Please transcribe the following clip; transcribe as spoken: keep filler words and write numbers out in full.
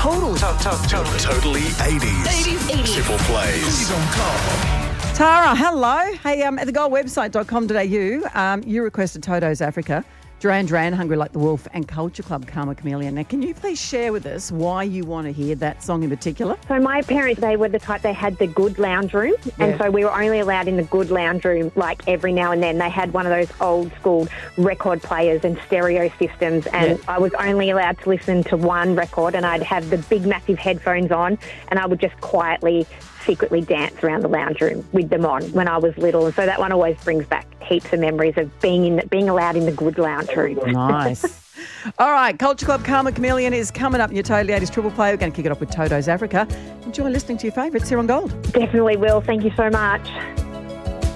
Total. To- to- to- totally eighties. eighties, eighties. Triple plays. Tara, hello. Hey, um, at the gold website dot com dot a u, um, you requested Toto's Africa, Duran Duran, Hungry Like the Wolf, and Culture Club, Karma Chameleon. Now, can you please share with us why you want to hear that song in particular? So my parents, they were the type, they had the good lounge room. Yeah. And so we were only allowed in the good lounge room like every now and then. They had one of those old school record players and stereo systems. And Yeah. I was only allowed to listen to one record, and I'd have the big massive headphones on, and I would just quietly, secretly dance around the lounge room with them on when I was little. And so that one always brings back heaps of memories of being in, being allowed in the good lounge room. Nice. All right, Culture Club, Karma Chameleon is coming up in your Totally eighties Triple Play. We're going to kick it off with Toto's Africa. Enjoy listening to your favourites here on Gold. Definitely will. Thank you so much.